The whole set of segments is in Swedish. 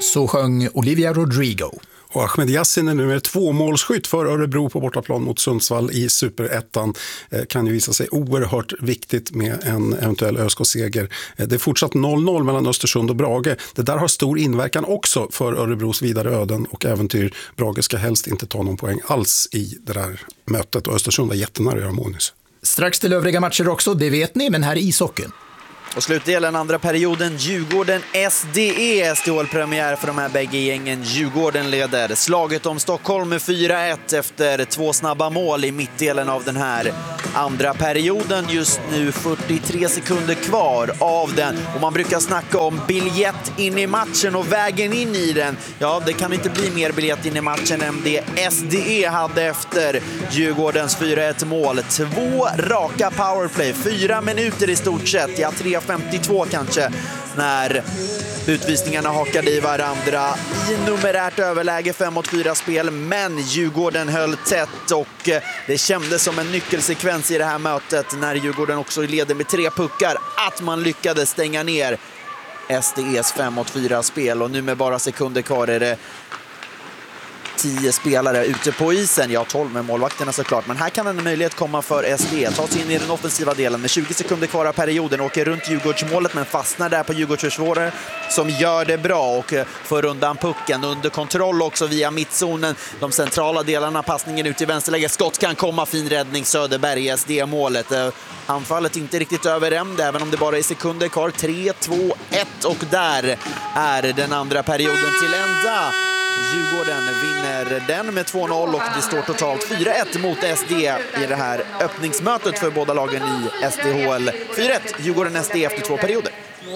Så sjöng Olivia Rodrigo. Och Ahmed Yassin är nu 2-målsskytt för Örebro på bortaplan mot Sundsvall i Superettan. Kan ju visa sig oerhört viktigt med en eventuell ÖSK-seger. Det är fortsatt 0-0 mellan Östersund och Brage. Det där har stor inverkan också för Örebros vidare öden och äventyr. Brage ska helst inte ta någon poäng alls i det där mötet och Östersund var jättenära att göra mål nyss. Strax till övriga matcher också, det vet ni, men här är ishockeyn. Och slutdelen andra perioden, Djurgården SDE, SDHL-premiär för de här bägge gängen. Djurgården leder slaget om Stockholm med 4-1 efter 2 snabba mål i mittdelen av den här andra perioden. Just nu 43 sekunder kvar av den och man brukar snacka om biljett in i matchen och vägen in i den. Ja, det kan inte bli mer biljett in i matchen än det SDE hade efter Djurgårdens 4-1 mål. 2 raka powerplay, 4 minuter i stort sett, ja 3:52 kanske, när utvisningarna hakade i varandra i numerärt överläge 5-4 spel, men Djurgården höll tätt och det kändes som en nyckelsekvens i det här mötet när Djurgården också leder med 3 puckar att man lyckades stänga ner SDEs 5-4 spel och nu med bara sekunder kvar är det 10 spelare ute på isen. Ja, 12 med målvakterna såklart. Men här kan en möjlighet komma för SD. Ta sig in i den offensiva delen med 20 sekunder kvar av perioden. Åker runt Djurgårdsmålet men fastnar där på Djurgårdsförsvarare som gör det bra och får undan pucken. Under kontroll också via mittzonen. De centrala delarna, passningen ut i vänsterläge. Skott kan komma, fin räddning. Söderberg SD-målet. Anfallet inte riktigt över ända även om det bara är sekunder kvar. 3, 2, 1 och där är den andra perioden till ända. Djurgården vinner den med 2-0 och det står totalt 4-1 mot SD i det här öppningsmötet för båda lagen i SDHL. 4-1 Djurgården SD efter 2 perioder.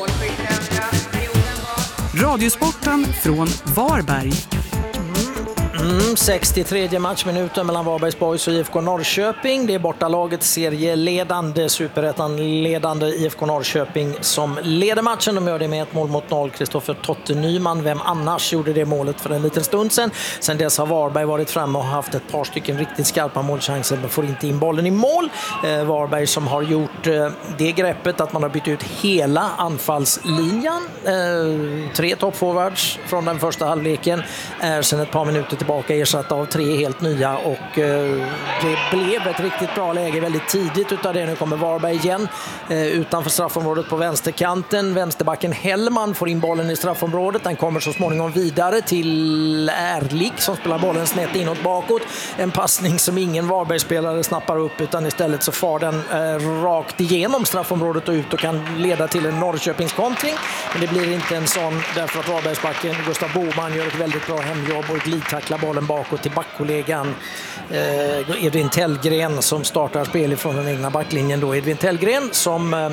Radiosporten från Varberg. 63 matchminuten mellan Varbergs Boys och IFK Norrköping. Det är bortalaget serieledande, Superettan-ledande IFK Norrköping som leder matchen. De gör det med 1-0. Kristoffer Totte Nyman, vem annars, gjorde det målet för en liten stund sedan. Sen dess har Varberg varit framme och haft ett par stycken riktigt skarpa målchanser men får inte in bollen i mål. Varberg som har gjort det greppet att man har bytt ut hela anfallslinjen. 3 toppforwards från den första halvleken är sedan ett par minuter tillbaka ersatt av 3 helt nya och det blev ett riktigt bra läge väldigt tidigt utav det. Nu kommer Varberg igen utanför straffområdet på vänsterkanten. Vänsterbacken Hellman får in bollen i straffområdet. Den kommer så småningom vidare till Ärlik som spelar bollen snett inåt bakåt. En passning som ingen Varbergsspelare snappar upp utan istället så far den rakt igenom straffområdet och ut och kan leda till en Norrköpings kontring. Men det blir inte en sån därför att Varbergsbacken Gustav Boman gör ett väldigt bra hemjobb och glidtacklar bollen bakåt till backkollegan Edvin Tellgren som startar spel ifrån den egna backlinjen då. Edvin Tellgren som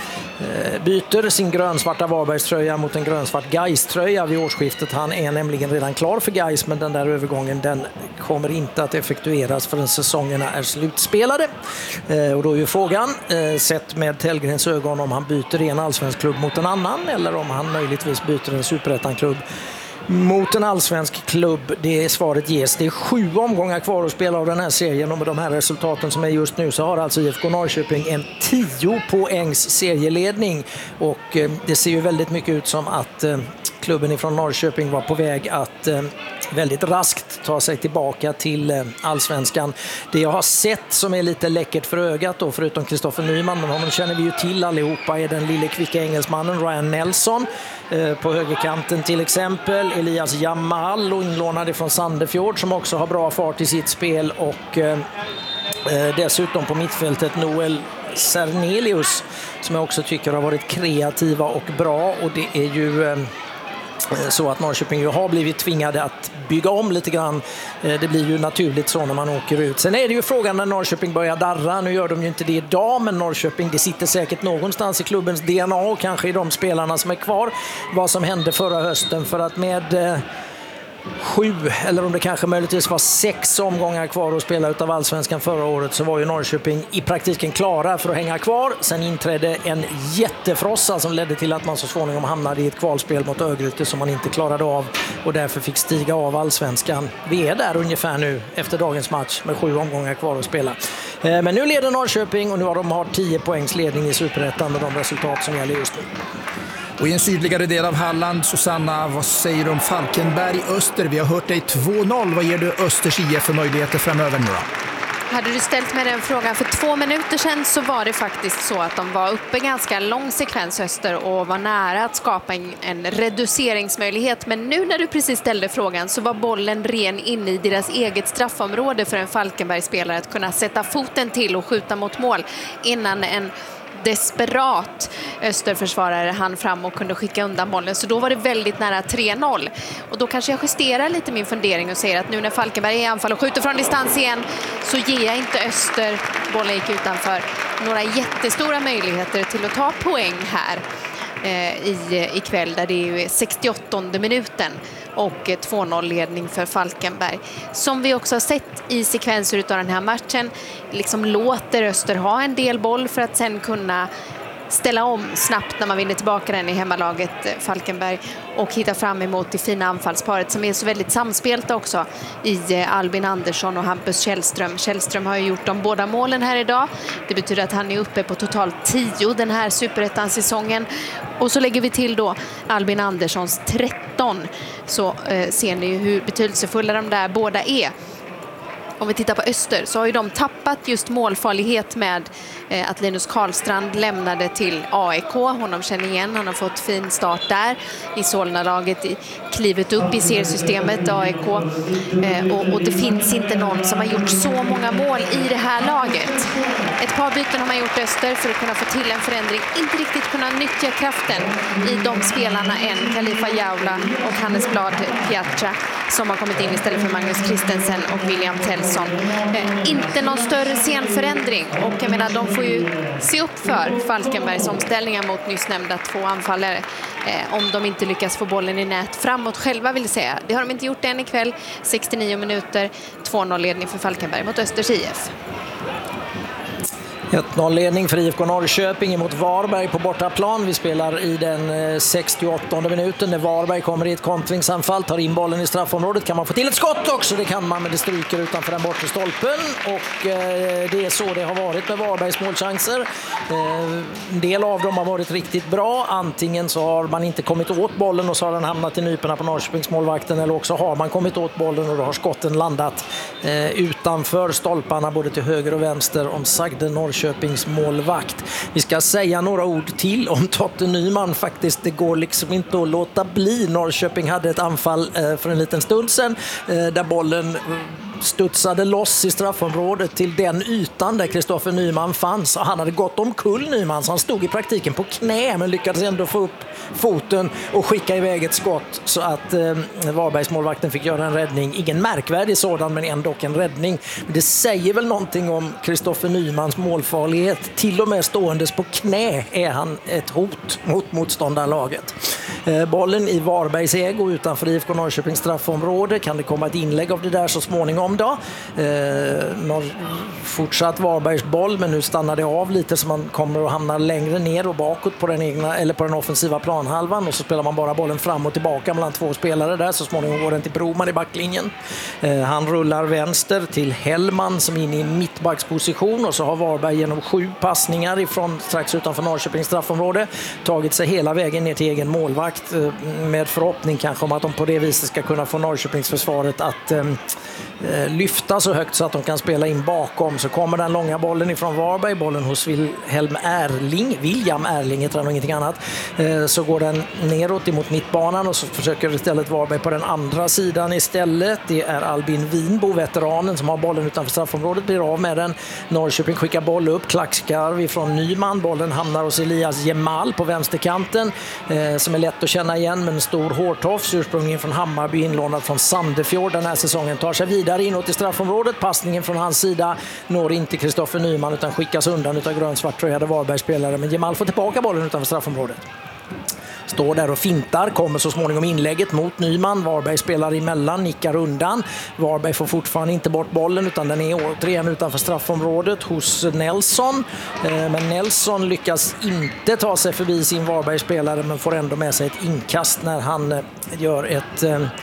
byter sin grönsvarta Varbergströja mot en grönsvart Gais-tröja vid årsskiftet. Han är nämligen redan klar för Gais men den där övergången den kommer inte att effektueras förrän säsongerna är slutspelade. Och då är ju frågan, sett med Tellgrens ögon, om han byter en allsvensk klubb mot en annan eller om han möjligtvis byter en superettan-klubb mot en allsvensk klubb. Det svaret ges. Det är 7 omgångar kvar att spela av den här serien och med de här resultaten som är just nu så har alltså IFK Norrköping en 10 poängs serieledning och det ser ju väldigt mycket ut som att klubben ifrån Norrköping var på väg att väldigt raskt ta sig tillbaka till allsvenskan. Det jag har sett som är lite läckert för ögat då, förutom Kristoffer Nyman, men honom känner vi ju till allihopa, är den lille kvicka engelsmannen Ryan Nelson på högerkanten till exempel. Elias Jamal och inlånade från Sandefjord som också har bra fart i sitt spel och dessutom på mittfältet Noel Cernelius som jag också tycker har varit kreativa och bra och det är ju så att Norrköping ju har blivit tvingade att bygga om lite grann. Det blir ju naturligt så när man åker ut. Sen är det ju frågan när Norrköping börjar darra. Nu gör de ju inte det idag, men Norrköping, det sitter säkert någonstans i klubbens DNA och kanske i de spelarna som är kvar. Vad som hände förra hösten, för att med 7 eller om det kanske möjligtvis var 6 omgångar kvar att spela utav allsvenskan förra året så var ju Norrköping i praktiken klara för att hänga kvar. Sen inträdde en jättefrossa som ledde till att man så småningom hamnade i ett kvalspel mot Örgryte som man inte klarade av och därför fick stiga av allsvenskan. Vi är där ungefär nu efter dagens match med 7 omgångar kvar att spela. Men nu leder Norrköping och nu har de 10 poängs ledning i Superettan med de resultat som gäller just nu. Och i en sydligare del av Halland, Susanna, vad säger du om Falkenberg-Öster? Vi har hört dig 2-0. Vad ger du Östers IF för möjligheter framöver nu då? Hade du ställt mig den frågan för 2 minuter sedan så var det faktiskt så att de var uppe ganska lång sekvens Öster och var nära att skapa en reduceringsmöjlighet. Men nu när du precis ställde frågan så var bollen ren inne i deras eget straffområde för en Falkenberg-spelare att kunna sätta foten till och skjuta mot mål innan en desperat Österförsvarare hann fram och kunde skicka undan bollen. Så då var det väldigt nära 3-0. Och då kanske jag justerar lite min fundering och säger att nu när Falkenberg är i anfall och skjuter från distans igen så ger jag inte Öster, bollen gick utanför, några jättestora möjligheter till att ta poäng här ikväll där det är 68:e minuten och 2-0-ledning för Falkenberg. Som vi också har sett i sekvenser av den här matchen liksom låter Öster ha en del boll för att sen kunna ställa om snabbt när man vinner tillbaka den i hemmalaget Falkenberg och hitta fram emot det fina anfallsparet som är så väldigt samspelta också i Albin Andersson och Hampus Källström. Källström har ju gjort de båda målen här idag. Det betyder att han är uppe på totalt 10 den här Superettan-säsongen. Och så lägger vi till då Albin Anderssons 13. Så ser ni hur betydelsefulla de där båda är. Om vi tittar på Öster så har ju de tappat just målfarlighet med att Linus Karlstrand lämnade till AIK. Honom känner igen, han har fått fin start där i Solna-laget, klivit upp i seriesystemet AIK. Och det finns inte någon som har gjort så många mål i det här laget. Ett par byten har man gjort Öster för att kunna få till en förändring. Inte riktigt kunna nyttja kraften i de spelarna än. Khalifa Jaula och Hannes Blad Piazza som har kommit in istället för Magnus Christensen och William Tellson. Inte någon större scenförändring och jag menar de får ju se upp för Falkenbergs omställningar mot nyss nämnda 2 anfallare om de inte lyckas få bollen i nät framåt själva vill säga. Det har de inte gjort än ikväll. 69 minuter, 2-0-ledning för Falkenberg mot Östers IF. 1-0-ledning för IFK Norrköping mot Varberg på bortaplan. Vi spelar i den 68:e minuten när Varberg kommer i ett kontringsanfall, tar in bollen i straffområdet. Kan man få till ett skott också? Det kan man, men det stryker utanför den bortre stolpen. Och det är så det har varit med Varbergs målchanser. En del av dem har varit riktigt bra. Antingen så har man inte kommit åt bollen och så har den hamnat i nyporna på Norrköpings målvakten, eller också har man kommit åt bollen och då har skotten landat utanför stolparna både till höger och vänster om sagde Norrköpings målvakt. Vi ska säga några ord till om Totte Nyman faktiskt. Det går liksom inte att låta bli. Norrköping hade ett anfall för en liten stund sedan där bollen studsade loss i straffområdet till den ytan där Kristoffer Nyman fanns. Han hade gått omkull Nyman så han stod i praktiken på knä men lyckades ändå få upp foten och skicka iväg ett skott så att Varbergs målvakten fick göra en räddning. Ingen märkvärdig sådan men ändå en räddning. Men det säger väl någonting om Kristoffer Nymans målfarlighet. Till och med ståendes på knä är han ett hot mot motståndarlaget. Bollen i Varbergs ägo utanför IFK Norrköpings straffområde. Kan det komma ett inlägg av det där så småningom då? Fortsatt Varbergs boll men nu stannar det av lite så man kommer att hamna längre ner och bakåt på den egna eller på den offensiva planhalvan och så spelar man bara bollen fram och tillbaka mellan 2 spelare där. Så småningom går den till Broman i backlinjen. Han rullar vänster till Hellman som är inne i mittbacksposition och så har Varberg genom 7 passningar ifrån strax utanför Norrköpings straffområde tagit sig hela vägen ner till egen målvakt med förhoppning kanske om att de på det viset ska kunna få Norrköpings försvaret att lyfta så högt så att de kan spela in bakom. Så kommer den långa bollen ifrån Varberg, bollen hos William Erling heter han och ingenting annat. Så går den neråt emot mittbanan och så försöker istället Varberg på den andra sidan istället. Det är Albin Winbo, veteranen, som har bollen utanför straffområdet, blir av med den. Norrköping skickar boll upp, klackskarv ifrån Nyman. Bollen hamnar hos Elias Jemal på vänsterkanten som är lätt att känna igen, men en stor hårtofs ursprungligen från Hammarby, inlånad från Sandefjord den här säsongen, tar sig vidare inåt i straffområdet. Passningen från hans sida når inte Kristoffer Nyman utan skickas undan utav grön-svart-tröjade Varbergsspelare, men Jemal får tillbaka bollen utanför straffområdet. Står där och fintar, kommer så småningom inlägget mot Nyman. Varberg spelar emellan, nickar undan. Varberg får fortfarande inte bort bollen utan den är återigen utanför straffområdet hos Nelson. Men Nelson lyckas inte ta sig förbi sin Varbergsspelare men får ändå med sig ett inkast när han gör ett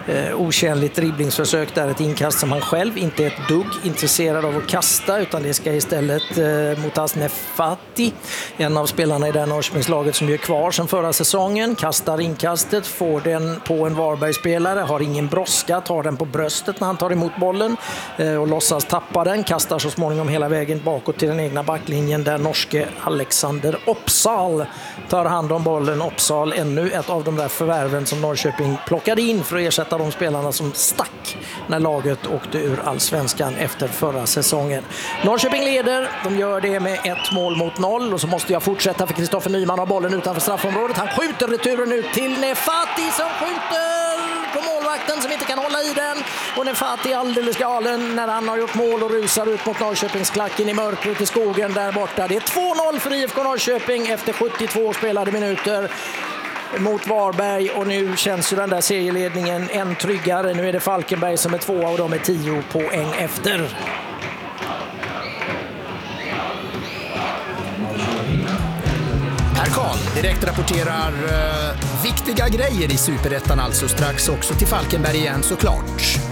Otjänligt dribblingsförsök där, ett inkast som han själv inte är ett dugg intresserad av att kasta, utan det ska istället Mutaz Nefati, en av spelarna i det här Norrköpingslaget som är kvar sedan förra säsongen, kastar inkastet, får den på en Varbergsspelare, har ingen brådska, tar den på bröstet när han tar emot bollen och låtsas tappa den, kastar så småningom hela vägen bakåt till den egna backlinjen där norske Alexander Opsahl tar hand om bollen. Opsahl, ännu ett av de där förvärven som Norrköping plockade in för att ersätta de spelarna som stack när laget åkte ur allsvenskan efter förra säsongen. Norrköping leder, de gör det med 1-0 och så måste jag fortsätta för Kristoffer Nyman har bollen utanför straffområdet. Han skjuter returen ut till Nefati som skjuter på målvakten som inte kan hålla i den, och Nefati är alldeles galen när han har gjort mål och rusar ut mot Norrköpingsklacken i mörkret i skogen där borta. Det är 2-0 för IFK Norrköping efter 72 spelade minuter mot Varberg, och nu känns ju den där serieledningen än tryggare. Nu är det Falkenberg som är 2 och de är 10 poäng efter. Per Karl direkt rapporterar viktiga grejer i Superettan, alltså strax också till Falkenberg igen såklart.